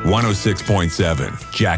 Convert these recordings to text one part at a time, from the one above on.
106.7 Jack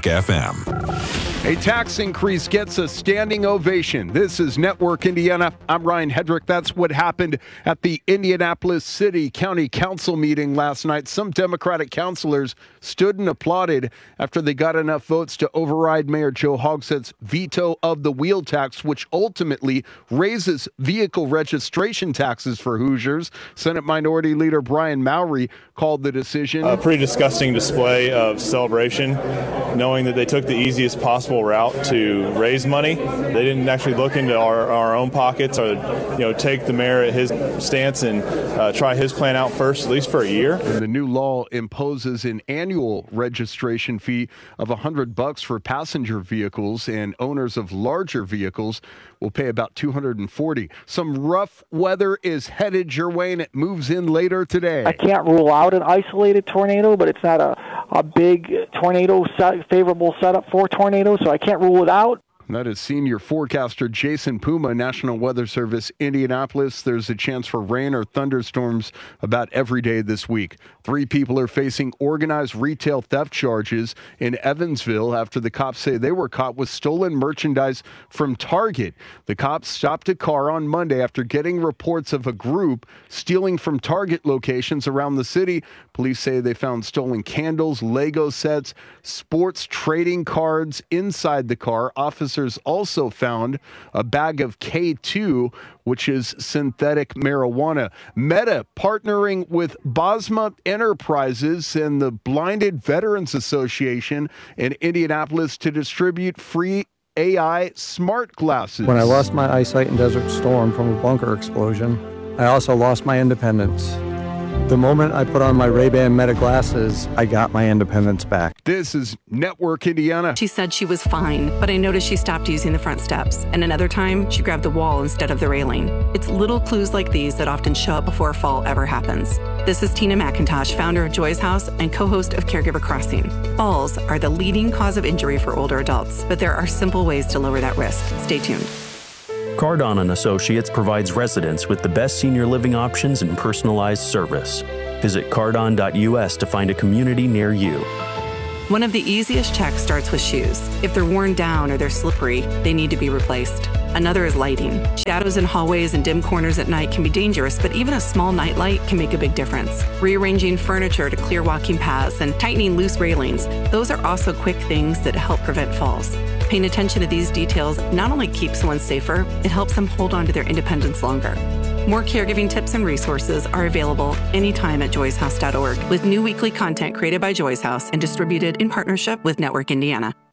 FM. A tax increase gets a standing ovation. This is Network Indiana. I'm Ryan Hedrick. That's what happened at the Indianapolis City County Council meeting last night. Some Democratic councilors stood and applauded after they got enough votes to override Mayor Joe Hogsett's veto of the wheel tax, which ultimately raises vehicle registration taxes for Hoosiers. Senate Minority Leader Brian Mowry called the decision a pretty disgusting display of celebration, knowing that they took the easiest possible route to raise money. They didn't actually look into our own pockets or take the mayor at his stance and try his plan out first, at least for a year. And the new law imposes an annual registration fee of $100 for passenger vehicles, and owners of larger vehicles will pay about $240. Some rough weather is headed your way, and it moves in later today. I can't rule out an isolated tornado, but it's not a big tornado favorable setup for tornadoes, so I can't rule it out. That is senior forecaster Jason Puma, National Weather Service, Indianapolis. There's a chance for rain or thunderstorms about every day this week. 3 people are facing organized retail theft charges in Evansville after the cops say they were caught with stolen merchandise from Target. The cops stopped a car on Monday after getting reports of a group stealing from Target locations around the city. Police say they found stolen candles, Lego sets, sports trading cards inside the car. Officers also found a bag of K2, which is synthetic marijuana. Meta partnering with Bosma Enterprises and the Blinded Veterans Association in Indianapolis to distribute free AI smart glasses. When I lost my eyesight in Desert Storm from a bunker explosion, I also lost my independence. The moment I put on my Ray-Ban Meta glasses, I got my independence back. This is Network Indiana. She said she was fine, but I noticed she stopped using the front steps. And another time, she grabbed the wall instead of the railing. It's little clues like these that often show up before a fall ever happens. This is Tina McIntosh, founder of Joy's House and co-host of Caregiver Crossing. Falls are the leading cause of injury for older adults, but there are simple ways to lower that risk. Stay tuned. Cardon & Associates provides residents with the best senior living options and personalized service. Visit cardon.us to find a community near you. One of the easiest checks starts with shoes. If they're worn down or they're slippery, they need to be replaced. Another is lighting. Shadows in hallways and dim corners at night can be dangerous, but even a small night light can make a big difference. Rearranging furniture to clear walking paths and tightening loose railings, those are also quick things that help prevent falls. Paying attention to these details not only keeps someone safer, it helps them hold on to their independence longer. More caregiving tips and resources are available anytime at joyshouse.org, with new weekly content created by Joy's House and distributed in partnership with Network Indiana.